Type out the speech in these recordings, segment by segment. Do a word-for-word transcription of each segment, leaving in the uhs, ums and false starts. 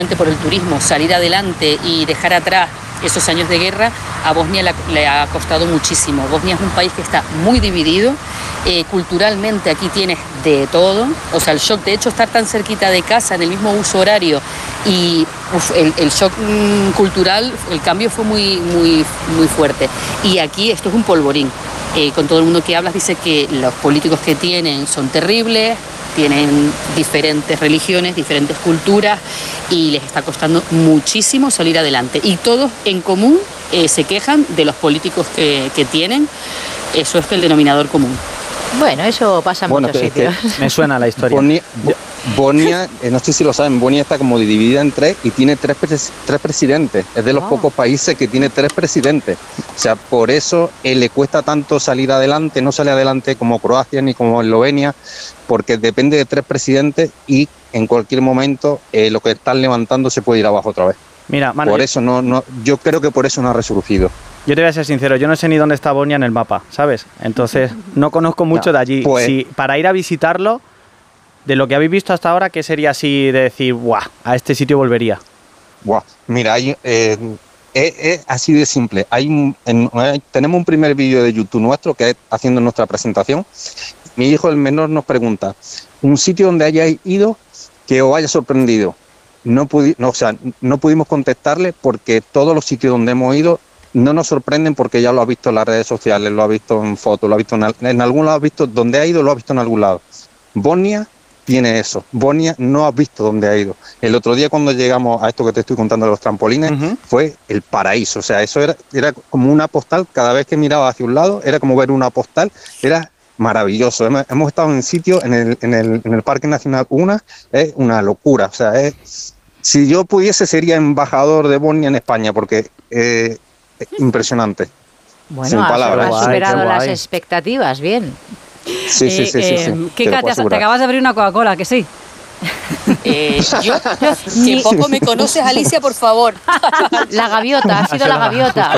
por el turismo, salir adelante y dejar atrás esos años de guerra, a Bosnia le, le ha costado muchísimo. Bosnia es un país que está muy dividido, eh, culturalmente aquí tienes de todo, o sea, el shock, de hecho, estar tan cerquita de casa, en el mismo uso horario, y uf, el, el shock mmm, cultural, el cambio fue muy, muy, muy fuerte. Y aquí esto es un polvorín. Eh, con todo el mundo que hablas dice que los políticos que tienen son terribles, tienen diferentes religiones, diferentes culturas y les está costando muchísimo salir adelante. Y todos en común eh, se quejan de los políticos que, que tienen. Eso es el denominador común. Bueno, eso pasa en bueno, muchos que, sitios. Que me suena la historia. Bosnia, Bosnia eh, no sé si lo saben, Bosnia está como dividida en tres y tiene tres, pres tres presidentes. Es de los oh. pocos países que tiene tres presidentes. O sea, por eso eh, le cuesta tanto salir adelante, no sale adelante como Croacia ni como Eslovenia, porque depende de tres presidentes y en cualquier momento eh, lo que están levantando se puede ir abajo otra vez. Mira, Manu, por eso no, no, yo creo que por eso no ha resurgido. Yo te voy a ser sincero, yo no sé ni dónde está Bosnia en el mapa, ¿sabes? Entonces, no conozco mucho no, de allí. Pues, si, para ir a visitarlo, de lo que habéis visto hasta ahora, ¿qué sería así de decir, ¡buah! A este sitio volvería. Buah, mira, hay, eh, es, es así de simple. Hay un, en, hay, tenemos un primer vídeo de YouTube nuestro que es haciendo nuestra presentación. Mi hijo, el menor, nos pregunta, un sitio donde hayáis ido que os haya sorprendido. No, pudi no, o sea, no pudimos contestarle porque todos los sitios donde hemos ido no nos sorprenden porque ya lo ha visto en las redes sociales, lo ha visto en fotos, lo ha visto en, en algún lado, ha visto donde ha ido, lo ha visto en algún lado. Bosnia tiene eso. Bosnia no ha visto dónde ha ido. El otro día cuando llegamos a esto que te estoy contando de los trampolines, uh-huh. fue el paraíso. O sea, eso era, era como una postal. Cada vez que miraba hacia un lado, era como ver una postal. Era maravilloso. Hemos, hemos estado en sitios, en el, en, el, en el Parque Nacional Una, es una locura. O sea, es, si yo pudiese sería embajador de Bosnia en España, porque eh, es impresionante. Bueno, sin has, palabras. has superado las expectativas, bien. Sí, sí, sí, sí, eh, sí. Kika, te, te, te acabas de abrir una Coca-Cola, ¿que sí? Eh, yo, que poco me conoces, Alicia, por favor. La gaviota, ha sido la gaviota.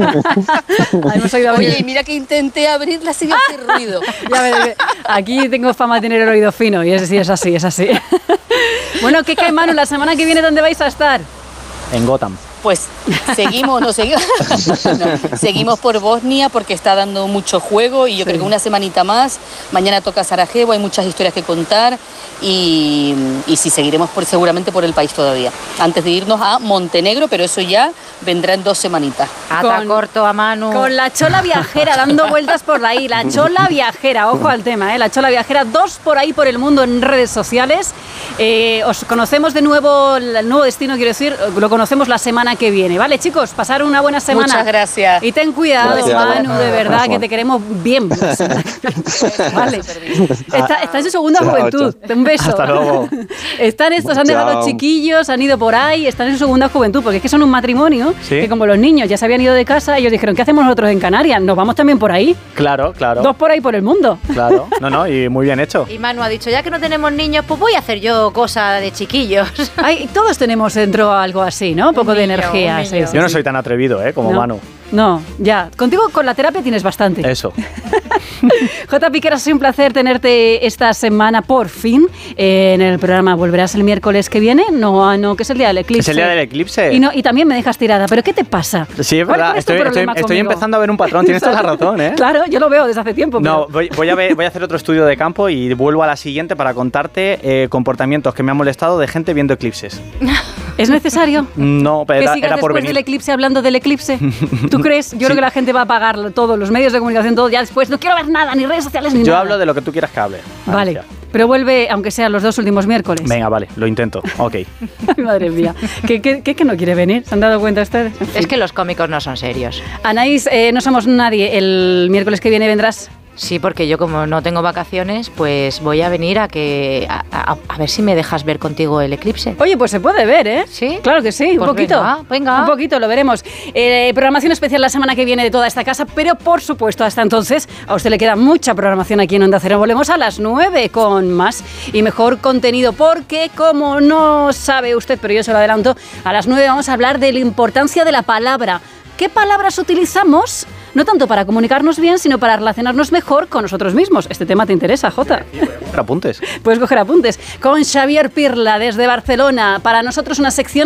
Oye, mira que intenté abrirla sin hacer ruido. Ya ves, aquí tengo fama de tener el oído fino y es, sí, es así, es así. Bueno, Kika y Manu, la semana que viene, ¿dónde vais a estar? En Gotham. Pues seguimos, no seguimos, no, seguimos por Bosnia porque está dando mucho juego y yo sí. creo que una semanita más, mañana toca Sarajevo, hay muchas historias que contar y, y sí, seguiremos por, seguramente por el país todavía, antes de irnos a Montenegro, pero eso ya vendrá en dos semanitas. Ata corto a Manu. Con la chola viajera dando vueltas por ahí, la chola viajera, ojo al tema, ¿eh? La chola viajera, dos por ahí por el mundo en redes sociales. Eh, os conocemos de nuevo, el nuevo destino, quiero decir, lo conocemos la semana que viene, ¿vale, chicos? Pasar una buena semana. Muchas gracias. Y ten cuidado, gracias. Manu, de verdad, que te queremos bien. Vale. Está, está en su segunda chao, juventud. chao. Un beso. Hasta luego. Están estos, han dejado Chao. chiquillos, han ido por ahí, están en su segunda juventud, porque es que son un matrimonio ¿Sí? que como los niños ya se habían ido de casa, ellos dijeron, ¿qué hacemos nosotros en Canarias? ¿Nos vamos también por ahí? Claro, claro. Dos por ahí por el mundo. Claro, no, no, y muy bien hecho. Y Manu ha dicho, ya que no tenemos niños, pues voy a hacer yo cosa de chiquillos. Ay, todos tenemos dentro algo así, ¿no? Un poco Un de niño, energía. un Sí, niño. sí, Yo no sí. soy tan atrevido, ¿eh? Como No. Manu. No, ya. Contigo con la terapia tienes bastante. Eso. J. Piqueras, ha sido un placer tenerte esta semana por fin eh, en el programa. ¿Volverás el miércoles que viene? No, no, que es el día del eclipse. Es el día del eclipse. Y, no, y también me dejas tirada. ¿Pero qué te pasa? Sí, es ¿Cuál- verdad. cuál es tu Estoy, estoy, problema estoy conmigo? empezando a ver un patrón. Tienes toda la razón, ¿eh? Claro, yo lo veo desde hace tiempo. No, pero- voy, voy, a ver, voy a hacer otro estudio de campo y vuelvo a la siguiente para contarte eh, comportamientos que me han molestado de gente viendo eclipses. ¿Es necesario? No, pero ¿Que era, sigas era por después venir. del eclipse hablando del eclipse? ¿Tú crees? Yo creo que la gente va a apagar todos los medios de comunicación, todo ya después. No quiero ver nada, ni redes sociales, ni Yo nada. hablo de lo que tú quieras que hable. Vale, Alicia. pero vuelve, aunque sean los dos últimos miércoles. Venga, vale, lo intento. Ok. Ay, madre mía. ¿Qué, qué, qué, que no quiere venir? ¿Se han dado cuenta ustedes? En fin. Es que los cómicos no son serios. Anaís, eh, no somos nadie. El miércoles que viene vendrás. Sí, porque yo como no tengo vacaciones, pues voy a venir a que a, a- a ver si me dejas ver contigo el eclipse. Oye, pues se puede ver, ¿eh? ¿Sí? Claro que sí, un Pues poquito. venga, venga. Un poquito, lo veremos. Eh, programación especial la semana que viene de toda esta casa, pero por supuesto, hasta entonces, a usted le queda mucha programación aquí en Onda Cero. Volvemos a las nueve con más y mejor contenido, porque como no sabe usted, pero yo se lo adelanto, a las nueve vamos a hablar de la importancia de la palabra. ¿Qué palabras utilizamos no tanto para comunicarnos bien, sino para relacionarnos mejor con nosotros mismos. Este tema te interesa, Jota. Apuntes. Puedes coger apuntes. Con Xavier Pirla desde Barcelona. Para nosotros una sección